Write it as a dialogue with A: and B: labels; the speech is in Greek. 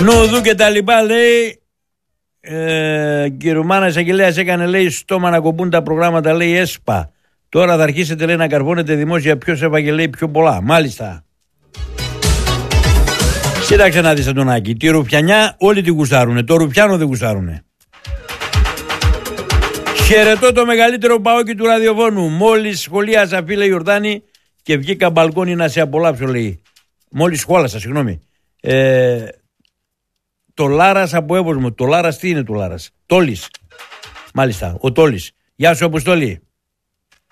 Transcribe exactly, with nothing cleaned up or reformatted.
A: Νουδού και τα λοιπά, λέει. Ε, Κυρομάνα εισαγγελέας έκανε, λέει, στόμα να κομπούν τα προγράμματα, λέει, ΕΣΠΑ. Τώρα θα αρχίσετε, λέει, να καρβώνετε δημόσια ποιος έβαγε, λέει, πιο πολλά. Μάλιστα. Κοίταξε να δεις, Αντωνάκη. Τη Ρουφιανιά όλοι τη γουστάρουνε. Το Ρουφιάνο δεν γουστάρουνε. Χαιρετώ το μεγαλύτερο παόκι του ραδιοφώνου. Μόλις σχολίασα, φίλε Ιορδάνη, και βγήκα μπαλκόνι να σε απολαύσω, λέει. Μόλις σχόλασα, συγγνώμη. Ε, το Λάρας από Εύωσμο. Το Λάρας τι είναι το Λάρας? Τόλης. Μάλιστα, ο Τόλης. Γεια σου, Αποστόλη.